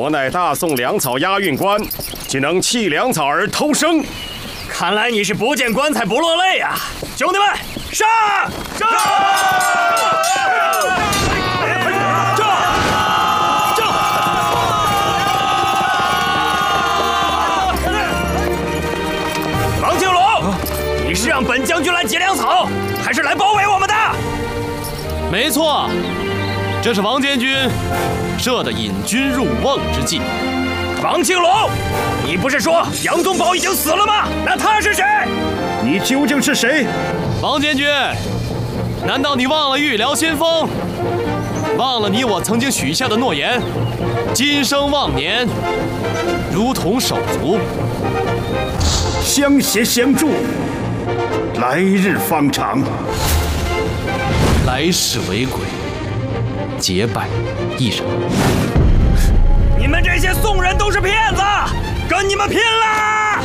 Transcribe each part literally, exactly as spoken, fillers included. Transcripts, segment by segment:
我乃大宋粮草押运官，岂能弃粮草而偷生？ 看来你是不见棺材不落泪啊！兄弟们，上！上！王庆龙，你是让本将军来劫粮草，还是来包围我们的？ 没错，这是王监军设的引军入瓮之计。 王庆龙，你不是说杨宗保已经死了吗？那他是谁？ 你究竟是谁？ 王监军，难道你忘了玉辽先锋？忘了你我曾经许下的诺言？今生忘年，如同手足， 相携相助，来日方长。 来世为鬼，结拜一人。 你们这些宋人都是骗子，跟你们拼了！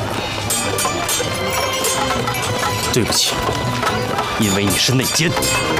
对不起，因为你是内奸。